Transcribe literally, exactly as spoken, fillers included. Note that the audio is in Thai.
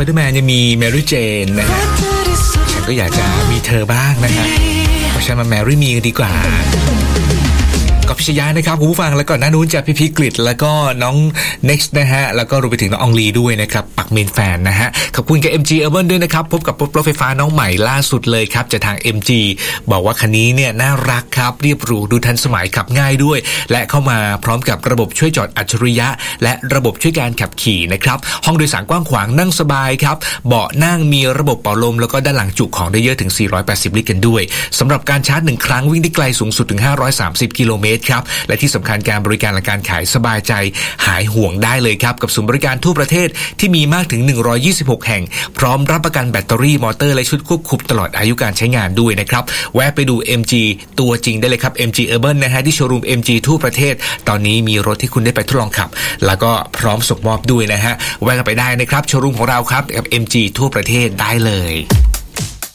Spider-Man ยังมี Mary Jane นะฮะฉันก็อยากจะมีเธอบ้างนะฮะเพราะฉะนั้นมา Mary Me กันดีกว่าก็พิชยานะครับคุณผู้ฟังแล้วก่อนหน้านู้นจะพี่พีกฤษแล้วก็น้อง Next นะฮะแล้วก็รวมไปถึงน้องอองลีด้วยนะครับปักเมนแฟนนะฮะขอบคุณกับ เอ็ม จี Urban ด้วยนะครับพบกับรถไฟฟ้าน้องใหม่ล่าสุดเลยครับจากทาง เอ็ม จี บอกว่าคันนี้เนี่ยน่ารักครับเรียบหรูดูทันสมัยขับง่ายด้วยและเข้ามาพร้อมกับระบบช่วยจอดอัจฉริยะและระบบช่วยการขับขี่นะครับห้องโดยสารกว้างขวางนั่งสบายครับเบาะนั่งมีระบบเป่าลมแล้วก็ด้านหลังจุของได้เยอะถึงสี่ร้อยแปดสิบลิตรกันด้วยสำหรับการชาร์จหนึ่งครั้งวิ่งได้ไกลสูงสุดถึงห้าร้อยสามสิบกิโลเมตรครับและที่สำคัญการบริการและการขายสบายใจหายห่วงได้เลยครับกับศูนย์บริการทั่วประเทศที่มีมากถึงหนึ่งร้อยยี่สิบหกแห่งพร้อมรับประกันแบตเตอรี่มอเตอร์และชุดควบคุมตลอดอายุการใช้งานด้วยนะครับแวะไปดู เอ็ม จี ตัวจริงได้เลยครับ เอ็ม จี Urban นะฮะที่โชว์รูม เอ็ม จี ทั่วประเทศตอนนี้มีรถที่คุณได้ไปทดลองขับแล้วก็พร้อมส่งมอบด้วยนะฮะแวะกันไปได้นะครับโชว์รูมของเราครับกับ เอ็ม จี ทั่วประเทศได้เลย